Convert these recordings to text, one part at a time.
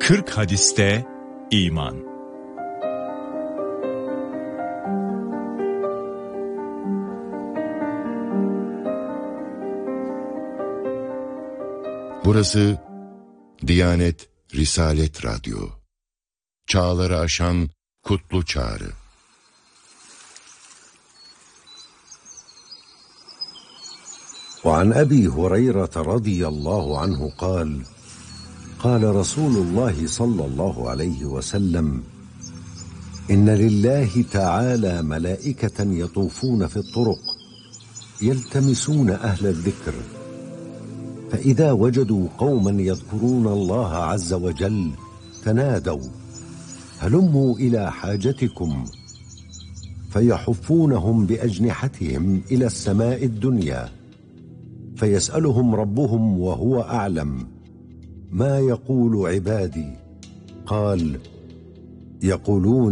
40 hadiste iman. Burası Diyanet Risalet Radyo. Çağları aşan kutlu çağrı. وعن أبي هريرة رضي الله عنه قال قال رسول الله صلى الله عليه وسلم إن لله تعالى ملائكة يطوفون في الطرق يلتمسون أهل الذكر فإذا وجدوا قوما يذكرون الله عز وجل تنادوا هلموا إلى حاجتكم فيحفونهم بأجنحتهم إلى السماء الدنيا فيسألهم ربهم وهو أعلم ما يقول عبادي قال يقولون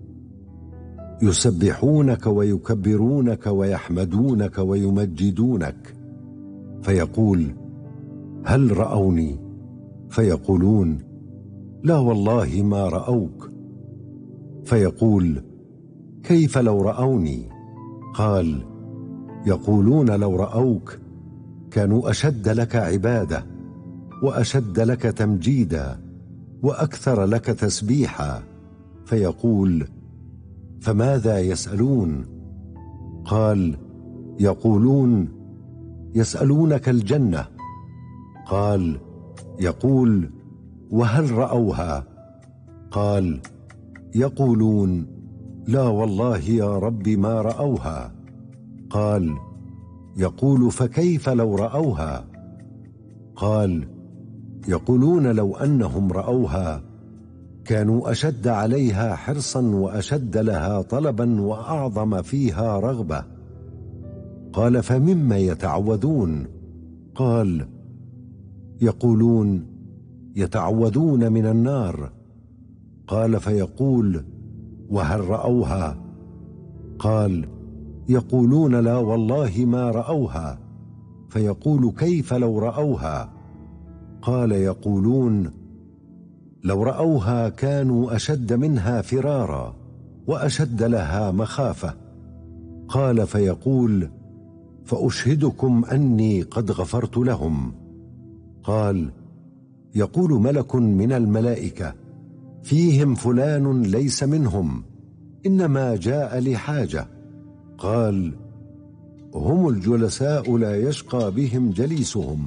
يسبحونك ويكبرونك ويحمدونك ويمجدونك فيقول هل رأوني فيقولون لا والله ما رأوك فيقول كيف لو رأوني قال يقولون لو رأوك كانوا أشد لك عبادة وأشد لك تمجيدا وأكثر لك تسبيحا فيقول فماذا يسألون قال يقولون يسألونك الجنة قال يقول وهل رأوها قال يقولون لا والله يا رب ما رأوها قال يقول فكيف لو رأوها قال يقولون لو أنهم رأوها كانوا أشد عليها حرصا وأشد لها طلبا وأعظم فيها رغبة قال فمما يتعوذون قال يقولون يتعوذون من النار قال فيقول وهل رأوها قال يقولون لا والله ما رأوها فيقول كيف لو رأوها قال يقولون لو رأوها كانوا أشد منها فرارا وأشد لها مخافة قال فيقول فأشهدكم أني قد غفرت لهم قال يقول ملك من الملائكة فيهم فلان ليس منهم إنما جاء لحاجة قال هم الجلساء لا يشقى بهم جليسهم.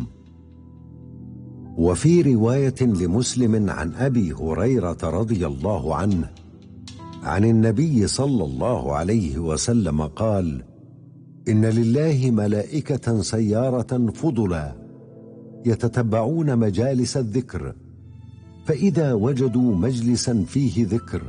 وفي رواية لمسلم عن أبي هريرة رضي الله عنه عن النبي صلى الله عليه وسلم قال إن لله ملائكة سيارة فضلا يتتبعون مجالس الذكر فإذا وجدوا مجلسا فيه ذكر